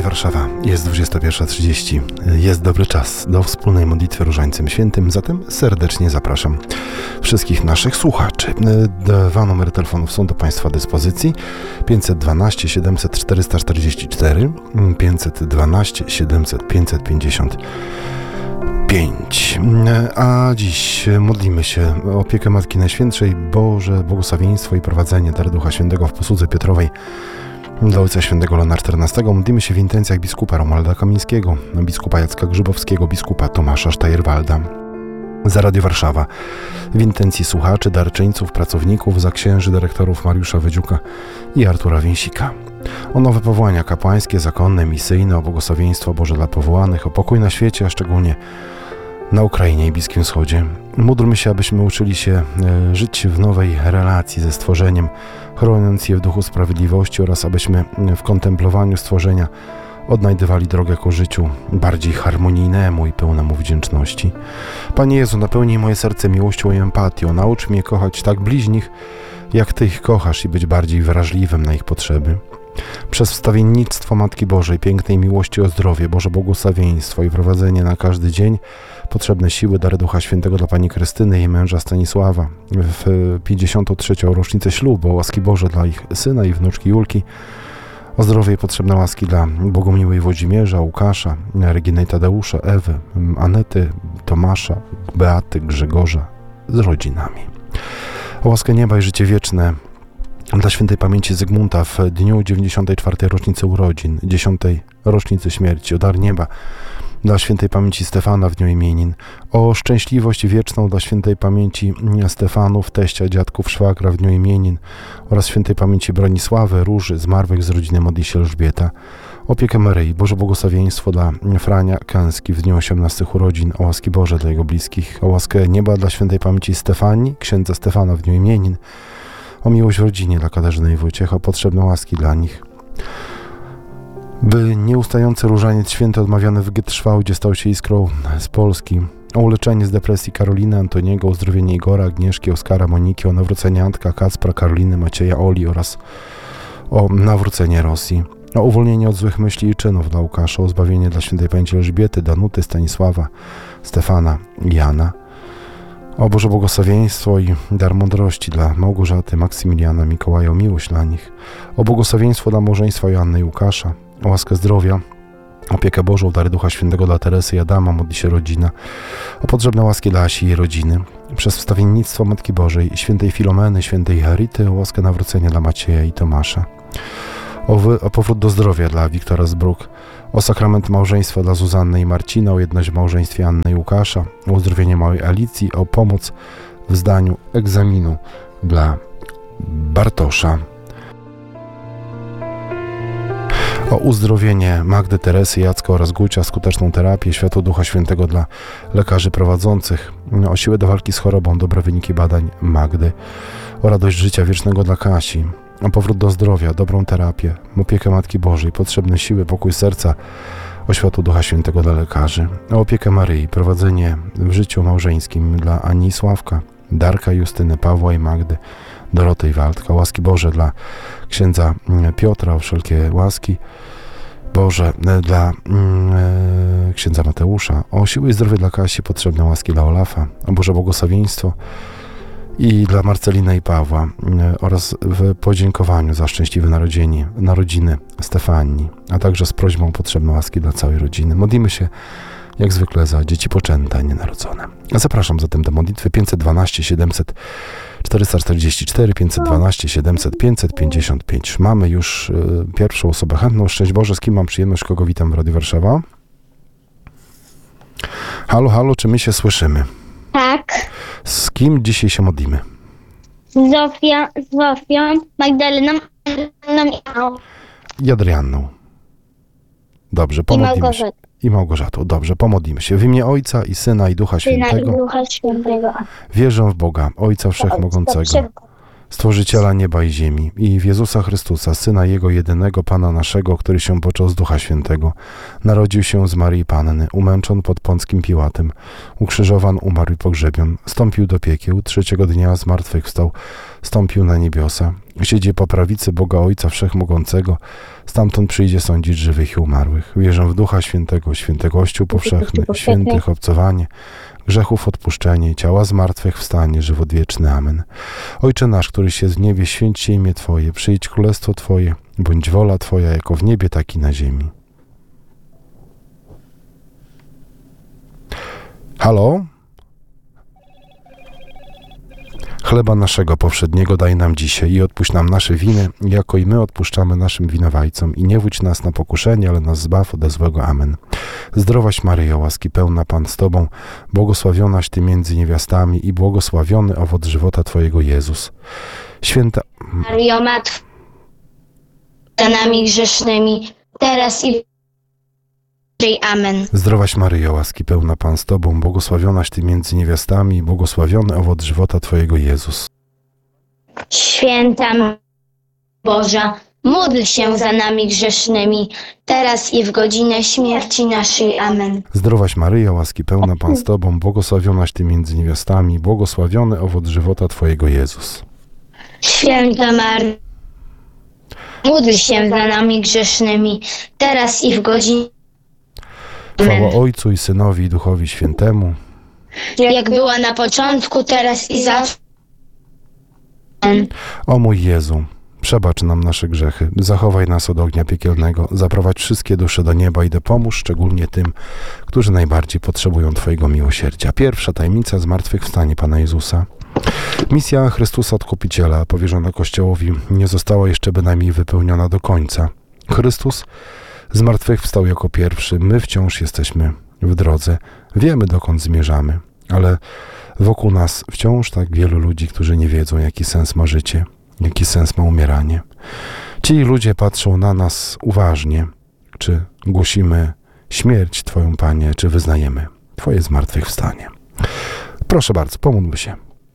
Warszawa. Jest 21:30. Jest dobry czas do wspólnej modlitwy Różańcem Świętym, zatem serdecznie zapraszam wszystkich naszych słuchaczy. Dwa numery telefonów są do Państwa dyspozycji. 512 700 444, 512 700 555. A dziś modlimy się o opiekę Matki Najświętszej, Boże błogosławieństwo i prowadzenie dar Ducha Świętego w posłudze Piotrowej dla Ojca Świętego Leona XIV. Modlimy się w intencjach biskupa Romualda Kamińskiego, biskupa Jacka Grzybowskiego, biskupa Tomasza Sztajerwalda. Za Radio Warszawa w intencji słuchaczy, darczyńców, pracowników, za księży, dyrektorów Mariusza Wydziuka i Artura Więsika. O nowe powołania kapłańskie, zakonne, misyjne, o błogosławieństwo Boże dla powołanych, o pokój na świecie, a szczególnie na Ukrainie i Bliskim Wschodzie. Módlmy się, abyśmy uczyli się żyć w nowej relacji ze stworzeniem, chroniąc je w duchu sprawiedliwości, oraz abyśmy w kontemplowaniu stworzenia odnajdywali drogę ku życiu bardziej harmonijnemu i pełnemu wdzięczności. Panie Jezu, napełnij moje serce miłością i empatią. Naucz mnie kochać tak bliźnich, jak Ty ich kochasz, i być bardziej wrażliwym na ich potrzeby. Przez wstawiennictwo Matki Bożej, pięknej miłości o zdrowie, Boże błogosławieństwo i prowadzenie na każdy dzień, potrzebne siły, dary Ducha Świętego dla Pani Krystyny i męża Stanisława w 53. rocznicę ślubu, o łaski Boże dla ich syna i wnuczki Julki, o zdrowie i potrzebne łaski dla Bogumiły Włodzimierza, Łukasza, Reginy i Tadeusza, Ewy, Anety, Tomasza, Beaty, Grzegorza z rodzinami. O łaskę nieba i życie wieczne dla świętej pamięci Zygmunta w dniu 94. rocznicy urodzin, 10. rocznicy śmierci, o dar nieba dla świętej pamięci Stefana w dniu imienin, o szczęśliwość wieczną dla świętej pamięci Stefanów, teścia, dziadków, szwagra w dniu imienin, oraz świętej pamięci Bronisławy, Róży, zmarłych z rodziny modli się Elżbieta, opiekę Maryi, Boże błogosławieństwo dla Frania Kęski w dniu 18 urodzin, o łaski Boże dla jego bliskich, o łaskę nieba dla świętej pamięci Stefanii, księdza Stefana w dniu imienin, o miłość w rodzinie dla Katarzyny i Wojciecha, o potrzebne łaski dla nich. By nieustający różaniec święty odmawiany w Gytrzwałdzie stał się iskrą z Polski, o uleczenie z depresji Karoliny, Antoniego, o uzdrowienie Igora, Agnieszki, Oskara, Moniki, o nawrócenie Antka, Kacpra, Karoliny, Macieja, Oli oraz o nawrócenie Rosji, o uwolnienie od złych myśli i czynów dla Łukasza, o zbawienie dla świętej pamięci Elżbiety, Danuty, Stanisława, Stefana i Jana, o Boże błogosławieństwo i dar mądrości dla Małgorzaty, Maksymiliana, Mikołaja, o miłość dla nich, o błogosławieństwo dla małżeństwa Joanny i Łukasza, o łaskę zdrowia, opiekę Bożą, dary Ducha Świętego dla Teresy i Adama, modli się rodzina, o potrzebne łaski dla Asi i rodziny, przez wstawiennictwo Matki Bożej, świętej Filomeny, świętej Charity, o łaskę nawrócenia dla Macieja i Tomasza, o powrót do zdrowia dla Wiktora Zbruk, o sakrament małżeństwa dla Zuzanny i Marcina, o jedność w małżeństwie Anny i Łukasza, o uzdrowienie małej Alicji, o pomoc w zdaniu egzaminu dla Bartosza, o uzdrowienie Magdy, Teresy, Jacka oraz Gucia, skuteczną terapię, światło Ducha Świętego dla lekarzy prowadzących, o siłę do walki z chorobą, dobre wyniki badań Magdy, o radość życia wiecznego dla Kasi, o powrót do zdrowia, dobrą terapię, opiekę Matki Bożej, potrzebne siły, pokój serca, o światło Ducha Świętego dla lekarzy, o opiekę Maryi, prowadzenie w życiu małżeńskim dla Ani i Sławka, Darka, Justyny, Pawła i Magdy, Doroty i Waldka, o łaski Boże dla księdza Piotra, o wszelkie łaski Boże dla księdza Mateusza, o siły i zdrowie dla Kasi, potrzebne łaski dla Olafa, o Boże błogosławieństwo i dla Marceliny i Pawła, oraz w podziękowaniu za szczęśliwe narodziny Stefanii, a także z prośbą o potrzebne łaski dla całej rodziny. Modlimy się jak zwykle za dzieci poczęte, nienarodzone. Zapraszam zatem do modlitwy 512 700 444, 512 700 555. Mamy już pierwszą osobę chętną. Szczęść Boże, z kim mam przyjemność, kogo witam w Radiu Warszawa? Halo, halo, czy my się słyszymy? Tak. Z kim dzisiaj się modlimy? Z Zofią, Magdaleną I Adrianną. Dobrze, pomodlimy się. I Małgorzatą. Dobrze, pomodlimy się. W imię Ojca i Syna i Ducha Świętego. Wierzę w Boga, Ojca Wszechmogącego, Stworzyciela nieba i ziemi, i w Jezusa Chrystusa, Syna Jego jedynego, Pana naszego, który się począł z Ducha Świętego, narodził się z Maryi Panny, umęczon pod Pąckim Piłatem, ukrzyżowan, umarł i pogrzebion, wstąpił do piekieł, 3. dnia zmartwychwstał, stąpił na niebiosa. Siedzi po prawicy Boga Ojca Wszechmogącego. Stamtąd przyjdzie sądzić żywych i umarłych. Wierzę w Ducha Świętego, święty Kościół powszechny, świętych obcowanie, grzechów odpuszczenie, ciała zmartwychwstanie, żywot wieczny. Amen. Ojcze nasz, któryś jest w niebie, święć się imię Twoje, przyjdź królestwo Twoje, bądź wola Twoja, jako w niebie, tak i na ziemi. Halo? Chleba naszego powszedniego daj nam dzisiaj i odpuść nam nasze winy, jako i my odpuszczamy naszym winowajcom. I nie wódź nas na pokuszenie, ale nas zbaw ode złego. Amen. Zdrowaś Maryjo, łaski pełna Pan z Tobą, błogosławionaś Ty między niewiastami i błogosławiony owoc żywota Twojego, Jezus. Święta Maryjo, Matko, za nami grzesznymi, teraz i Amen. Zdrowaś Maryjo, łaski pełna Pan z Tobą, błogosławionaś Ty między niewiastami i błogosławiony owoc żywota Twojego, Jezus. Święta Boża, módl się za nami grzesznymi, teraz i w godzinę śmierci naszej. Amen. Zdrowaś Maryjo, łaski pełna Pan z Tobą, błogosławionaś Ty między niewiastami i błogosławiony owoc żywota Twojego, Jezus. Święta Maryjo, módl się za nami grzesznymi, teraz i w godzinę. Chwała Ojcu i Synowi i Duchowi Świętemu. Jak była na początku, teraz i zawsze. Amen. O mój Jezu, przebacz nam nasze grzechy, zachowaj nas od ognia piekielnego, zaprowadź wszystkie dusze do nieba i dopomóż szczególnie tym, którzy najbardziej potrzebują Twojego miłosierdzia. Pierwsza tajemnica zmartwychwstanie Pana Jezusa. Misja Chrystusa Odkupiciela powierzona Kościołowi nie została jeszcze bynajmniej wypełniona do końca. Chrystus zmartwychwstał jako pierwszy, my wciąż jesteśmy w drodze, wiemy dokąd zmierzamy, ale wokół nas wciąż tak wielu ludzi, którzy nie wiedzą, jaki sens ma życie, jaki sens ma umieranie. Ci ludzie patrzą na nas uważnie, czy głosimy śmierć Twoją, Panie, czy wyznajemy Twoje zmartwychwstanie. Proszę bardzo, pomódlmy się.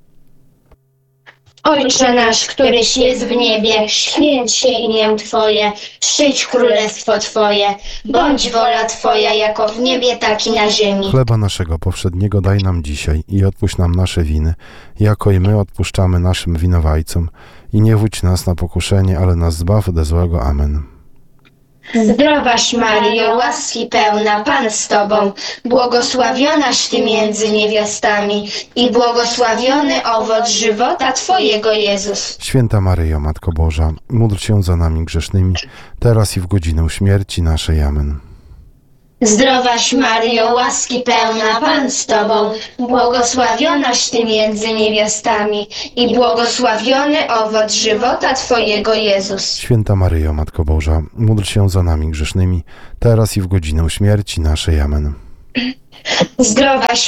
Ojcze nasz, któryś jest w niebie, święć się imię Twoje, przyjdź królestwo Twoje, bądź wola Twoja jako w niebie, tak i na ziemi. Chleba naszego powszedniego daj nam dzisiaj i odpuść nam nasze winy, jako i my odpuszczamy naszym winowajcom. I nie wódź nas na pokuszenie, ale nas zbaw ode złego. Amen. Zdrowaś Maryjo, łaski pełna, Pan z Tobą, błogosławionaś Ty między niewiastami i błogosławiony owoc żywota Twojego, Jezus. Święta Maryjo, Matko Boża, módl się za nami grzesznymi, teraz i w godzinę śmierci naszej. Amen. Zdrowaś Maryjo, łaski pełna, Pan z Tobą, błogosławionaś Ty między niewiastami i błogosławiony owoc żywota Twojego, Jezus. Święta Maryjo, Matko Boża, módl się za nami grzesznymi, teraz i w godzinę śmierci naszej. Amen. Zdrowaś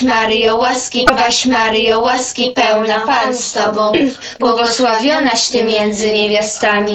Maryjo, łaski pełna, Pan z Tobą, błogosławionaś Ty między niewiastami